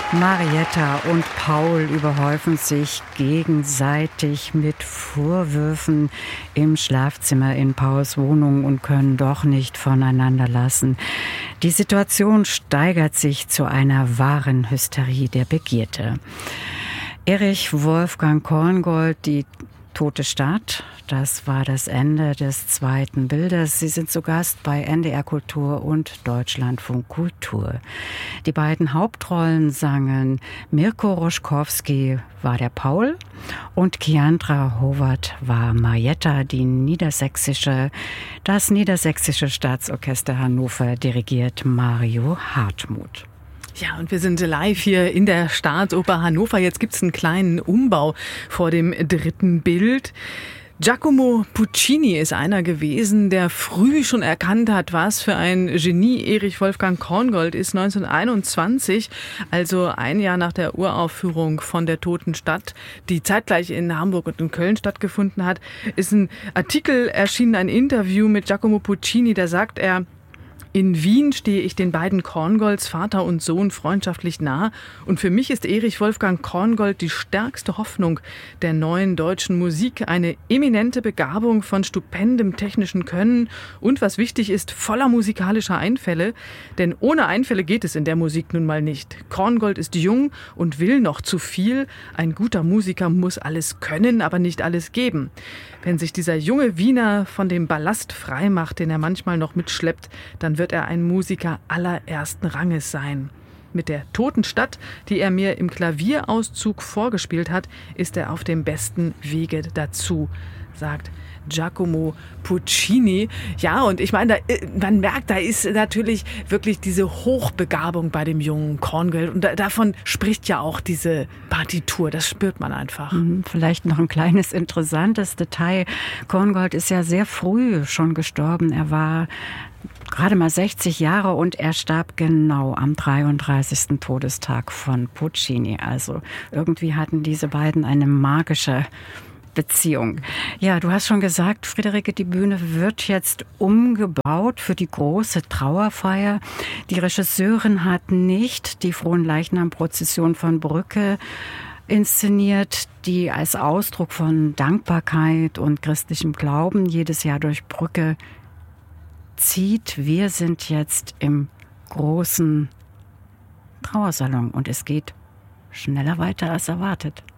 Marietta und Paul überhäufen sich gegenseitig mit Vorwürfen im Schlafzimmer in Pauls Wohnung und können doch nicht voneinander lassen. Die Situation steigert sich zu einer wahren Hysterie der Begierde. Erich Wolfgang Korngold, die Tote Stadt, das war das Ende des zweiten Bildes. Sie sind zu Gast bei NDR Kultur und Deutschlandfunk Kultur. Die beiden Hauptrollen sangen Mirko Roschkowski war der Paul und Kiandra Howard war Marietta, das Niedersächsische Staatsorchester Hannover dirigiert Mario Hartmuth. Ja, und wir sind live hier in der Staatsoper Hannover. Jetzt gibt's einen kleinen Umbau vor dem dritten Bild. Giacomo Puccini ist einer gewesen, der früh schon erkannt hat, was für ein Genie Erich Wolfgang Korngold ist. 1921, also ein Jahr nach der Uraufführung von der Toten Stadt, die zeitgleich in Hamburg und in Köln stattgefunden hat, ist ein Artikel erschienen, ein Interview mit Giacomo Puccini, da sagt er: In Wien stehe ich den beiden Korngolds, Vater und Sohn, freundschaftlich nah. Und für mich ist Erich Wolfgang Korngold die stärkste Hoffnung der neuen deutschen Musik. Eine eminente Begabung von stupendem technischen Können und, was wichtig ist, voller musikalischer Einfälle. Denn ohne Einfälle geht es in der Musik nun mal nicht. Korngold ist jung und will noch zu viel. Ein guter Musiker muss alles können, aber nicht alles geben. Wenn sich dieser junge Wiener von dem Ballast frei macht, den er manchmal noch mitschleppt, dann wird er ein Musiker allerersten Ranges sein. Mit der Toten Stadt, die er mir im Klavierauszug vorgespielt hat, ist er auf dem besten Wege dazu, sagt Giacomo Puccini. Ja, und ich meine, man merkt, da ist natürlich wirklich diese Hochbegabung bei dem jungen Korngold. Und davon spricht ja auch diese Partitur. Das spürt man einfach. Vielleicht noch ein kleines interessantes Detail. Korngold ist ja sehr früh schon gestorben. Er war gerade mal 60 Jahre und er starb genau am 33. Todestag von Puccini. Also irgendwie hatten diese beiden eine magische Beziehung. Ja, du hast schon gesagt, Friederike, die Bühne wird jetzt umgebaut für die große Trauerfeier. Die Regisseurin hat nicht die Fronleichnam-Prozession von Brücke inszeniert, die als Ausdruck von Dankbarkeit und christlichem Glauben jedes Jahr durch Brücke zieht. Wir sind jetzt im großen Trauersalon und es geht schneller weiter als erwartet.